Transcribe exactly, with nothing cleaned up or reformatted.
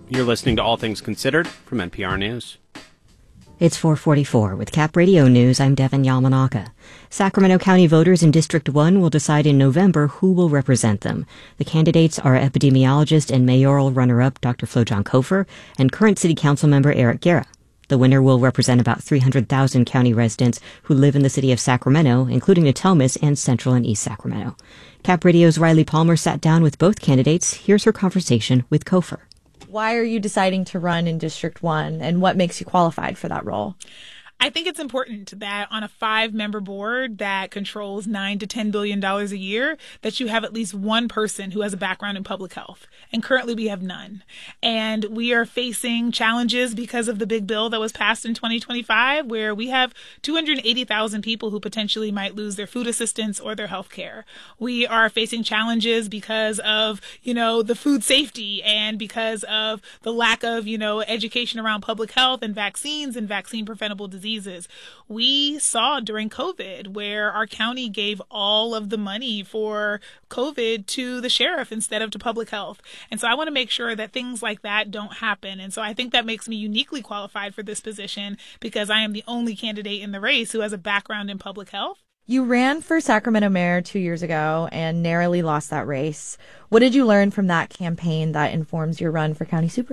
You're listening to All Things Considered from N P R News. It's four forty-four. With Cap Radio News, I'm Devin Yamanaka. Sacramento County voters in District one will decide in November who will represent them. The candidates are epidemiologist and mayoral runner-up Doctor Flojan Cofer and current City Council member Eric Guerra. The winner will represent about three hundred thousand county residents who live in the city of Sacramento, including Natomas and Central and East Sacramento. Cap Radio's Riley Palmer sat down with both candidates. Here's her conversation with Cofer. Why are you deciding to run in District one, and what makes you qualified for that role? I think it's important that on a five-member board that controls nine to ten billion dollars a year, that you have at least one person who has a background in public health. And currently we have none. And we are facing challenges because of the big bill that was passed in twenty twenty-five, where we have two hundred eighty thousand people who potentially might lose their food assistance or their health care. We are facing challenges because of, you know, the food safety and because of the lack of, you know, education around public health and vaccines and vaccine preventable diseases. We saw during COVID where our county gave all of the money for COVID to the sheriff instead of to public health. And so I want to make sure that things like that don't happen. And so I think that makes me uniquely qualified for this position because I am the only candidate in the race who has a background in public health. You ran for Sacramento mayor two years ago and narrowly lost that race. What did you learn from that campaign that informs your run for county supervisor?